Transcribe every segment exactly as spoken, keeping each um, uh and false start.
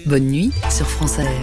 Bonne nuit sur France Inter.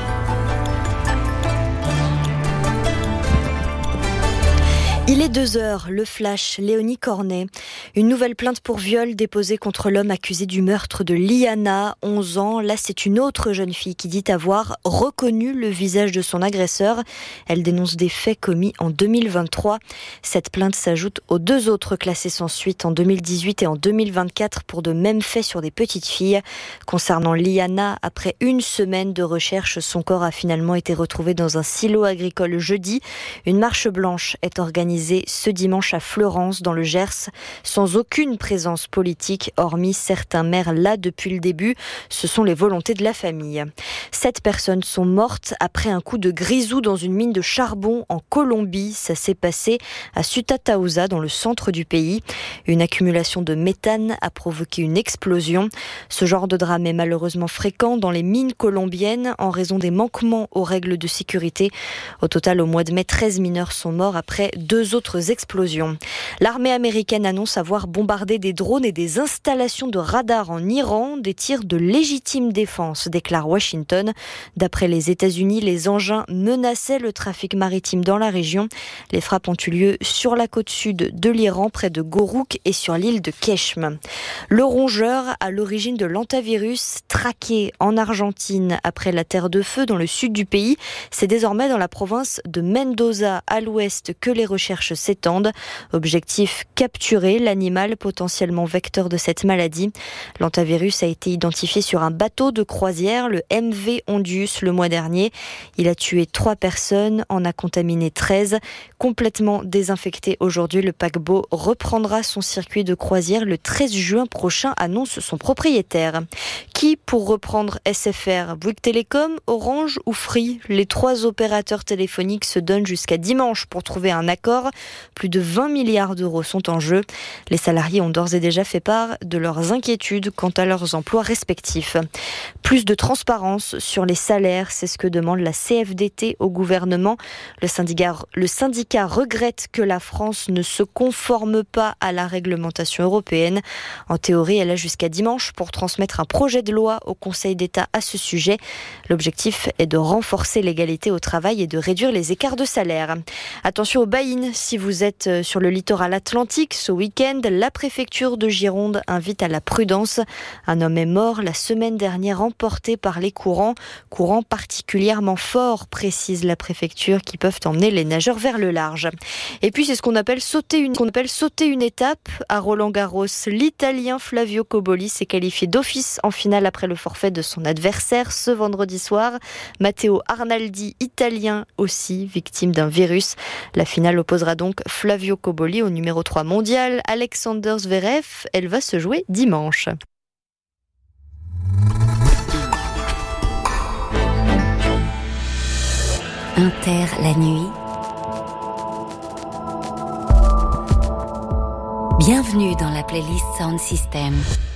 Il est deux heures, le flash, Léonie Cornet. Une nouvelle plainte pour viol déposée contre l'homme accusé du meurtre de Liana, onze ans. Là, c'est une autre jeune fille qui dit avoir reconnu le visage de son agresseur. Elle dénonce des faits commis en deux mille vingt-trois. Cette plainte s'ajoute aux deux autres classées sans suite en deux mille dix-huit et en deux mille vingt-quatre pour de mêmes faits sur des petites filles. Concernant Liana, après une semaine de recherche, son corps a finalement été retrouvé dans un silo agricole jeudi. Une marche blanche est organisée ce dimanche à Fleurance, dans le Gers, sans aucune présence politique, hormis certains maires là depuis le début. Ce sont les volontés de la famille. Sept personnes sont mortes après un coup de grisou dans une mine de charbon en Colombie. Ça s'est passé à Sutatausa, dans le centre du pays. Une accumulation de méthane a provoqué une explosion. Ce genre de drame est malheureusement fréquent dans les mines colombiennes en raison des manquements aux règles de sécurité. Au total, au mois de mai, treize mineurs sont morts après deux autres explosions. L'armée américaine annonce avoir bombardé des drones et des installations de radars en Iran, des tirs de légitime défense, déclare Washington. D'après les États-Unis, les engins menaçaient le trafic maritime dans la région. Les frappes ont eu lieu sur la côte sud de l'Iran, près de Gourouk, et sur l'île de Keshm. Le rongeur à l'origine de l'hantavirus, traqué en Argentine après la terre de feu dans le sud du pays, c'est désormais dans la province de Mendoza, à l'ouest, que les recherches s'étendent. Objectif, capturer l'animal potentiellement vecteur de cette maladie. L'hantavirus a été identifié sur un bateau de croisière, le M V Ondius, le mois dernier. Il a tué trois personnes, en a contaminé treize. Complètement désinfecté aujourd'hui, le paquebot reprendra son circuit de croisière le treize juin prochain, annonce son propriétaire. Qui pour reprendre S F R, Bouygues Télécom, Orange ou Free? Les trois opérateurs téléphoniques se donnent jusqu'à dimanche pour trouver un accord. Plus de vingt milliards d'euros sont en jeu. Les salariés ont d'ores et déjà fait part de leurs inquiétudes quant à leurs emplois respectifs. Plus de transparence sur les salaires, c'est ce que demande la C F D T au gouvernement. Le syndicat, le syndicat regrette que la France ne se conforme pas à la réglementation européenne. En théorie, elle a jusqu'à dimanche pour transmettre un projet de loi au Conseil d'État à ce sujet. L'objectif est de renforcer l'égalité au travail et de réduire les écarts de salaire. Attention aux baïnes. Si vous êtes sur le littoral atlantique ce week-end, la préfecture de Gironde invite à la prudence. Un homme est mort la semaine dernière emporté par les courants. Courants particulièrement forts, précise la préfecture, qui peuvent emmener les nageurs vers le large. Et puis c'est ce qu'on appelle sauter une, qu'on appelle sauter une étape. À Roland-Garros, l'Italien Flavio Cobolli s'est qualifié d'office en finale après le forfait de son adversaire ce vendredi soir. Matteo Arnaldi, italien aussi, victime d'un virus. La finale opposera donc Flavio Cobolli au numéro trois mondial, Alexander Zverev. Elle va se jouer dimanche. Inter la nuit. Bienvenue dans la playlist Sound System.